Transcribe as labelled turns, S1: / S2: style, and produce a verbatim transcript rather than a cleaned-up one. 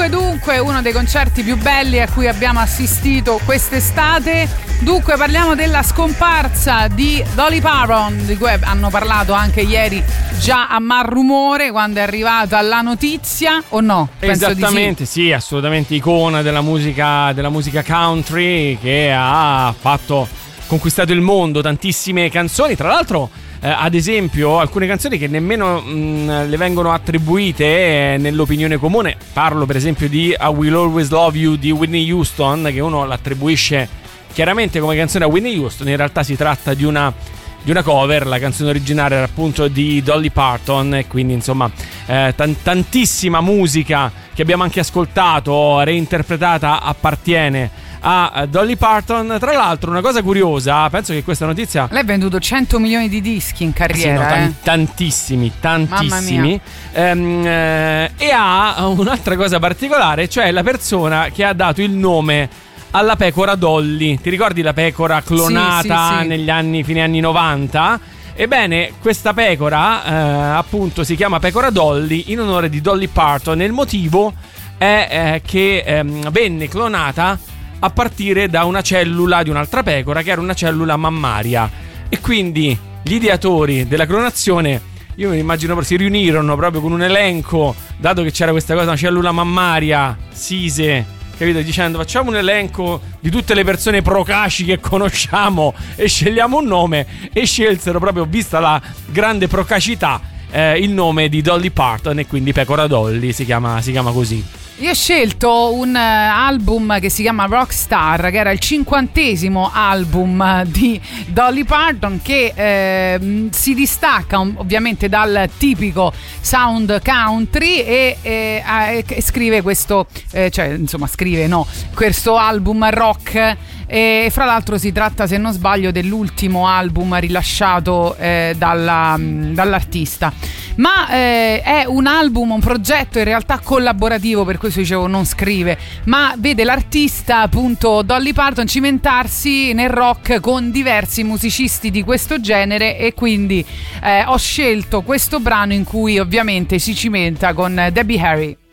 S1: Dunque, dunque, uno dei concerti più belli a cui abbiamo assistito quest'estate. Dunque, parliamo della scomparsa di Dolly Parton, di cui hanno parlato anche ieri già a Mar Rumore quando è arrivata la notizia, o no? Penso
S2: Esattamente,
S1: di sì.
S2: sì, assolutamente icona della musica, della musica country, che ha fatto conquistato il mondo, tantissime canzoni, tra l'altro. Eh, ad esempio alcune canzoni che nemmeno mh, le vengono attribuite eh, nell'opinione comune. Parlo per esempio di I Will Always Love You di Whitney Houston, che uno l'attribuisce chiaramente come canzone a Whitney Houston. In realtà si tratta di una, di una cover. La canzone originale era appunto di Dolly Parton, e quindi insomma eh, t- tantissima musica che abbiamo anche ascoltato reinterpretata appartiene a Dolly Parton. Tra l'altro, una cosa curiosa, penso che questa notizia,
S1: lei ha venduto cento milioni di dischi in carriera,
S2: sì, no,
S1: eh?
S2: tantissimi, tantissimi. Ehm, eh, e ha un'altra cosa particolare, cioè la persona che ha dato il nome alla pecora Dolly. Ti ricordi la pecora clonata
S1: sì, sì, sì.
S2: negli anni, fine anni novanta? Ebbene, questa pecora eh, appunto si chiama pecora Dolly in onore di Dolly Parton, e il motivo è eh, che eh, venne clonata a partire da una cellula di un'altra pecora, che era una cellula mammaria, e quindi gli ideatori della clonazione, io mi immagino, si riunirono proprio con un elenco, dato che c'era questa cosa, una cellula mammaria, Sise, capito, dicendo facciamo un elenco di tutte le persone procaci che conosciamo e scegliamo un nome, e scelsero, proprio vista la grande procacità, eh, il nome di Dolly Parton, e quindi Pecora Dolly si chiama, si chiama così.
S1: Io ho scelto un uh, album che si chiama Rockstar, che era il cinquantesimo album uh, di Dolly Parton, che eh, si distacca um, ovviamente dal tipico sound country, e, e, e, e scrive questo, eh, cioè insomma scrive no, questo album rock. E fra l'altro si tratta, se non sbaglio, dell'ultimo album rilasciato eh, dalla, dall'artista. Ma eh, è un album, un progetto in realtà collaborativo, per questo dicevo non scrive, ma vede l'artista appunto Dolly Parton cimentarsi nel rock con diversi musicisti di questo genere, e quindi eh, ho scelto questo brano in cui ovviamente si cimenta con Debbie Harry.